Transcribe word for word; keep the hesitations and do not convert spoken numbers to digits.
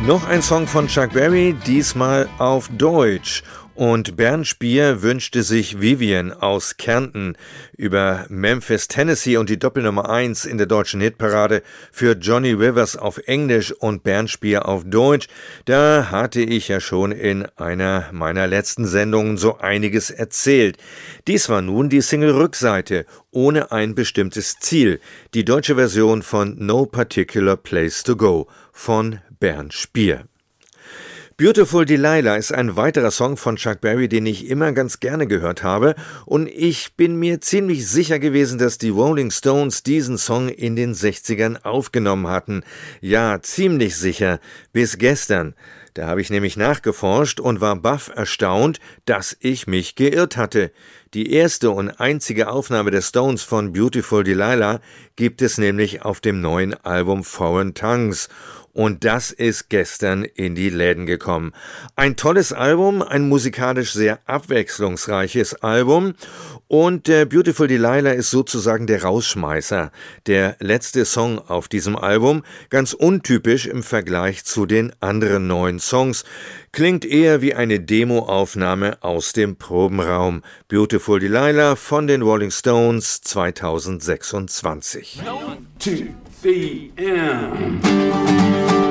Noch ein Song von Chuck Berry, diesmal auf Deutsch. Und Bernd Spier wünschte sich Vivian aus Kärnten über Memphis, Tennessee und die Doppelnummer eins in der deutschen Hitparade für Johnny Rivers auf Englisch und Bernd Spier auf Deutsch. Da hatte ich ja schon in einer meiner letzten Sendungen so einiges erzählt. Dies war nun die Single-Rückseite ohne ein bestimmtes Ziel. Die deutsche Version von No Particular Place to Go von Bernd Spier. Beautiful Delilah ist ein weiterer Song von Chuck Berry, den ich immer ganz gerne gehört habe, und ich bin mir ziemlich sicher gewesen, dass die Rolling Stones diesen Song in den sechzigern aufgenommen hatten. Ja, ziemlich sicher, bis gestern. Da habe ich nämlich nachgeforscht und war baff erstaunt, dass ich mich geirrt hatte. Die erste und einzige Aufnahme der Stones von Beautiful Delilah gibt es nämlich auf dem neuen Album Foreign Tongues. Und das ist gestern in die Läden gekommen. Ein tolles Album, ein musikalisch sehr abwechslungsreiches Album. Und äh, Beautiful Delilah ist sozusagen der Rausschmeißer, der letzte Song auf diesem Album. Ganz untypisch im Vergleich zu den anderen neuen Songs. Klingt eher wie eine Demoaufnahme aus dem Probenraum. Beautiful Delilah von den Rolling Stones zweitausendsechsundzwanzig. One, two, three, and...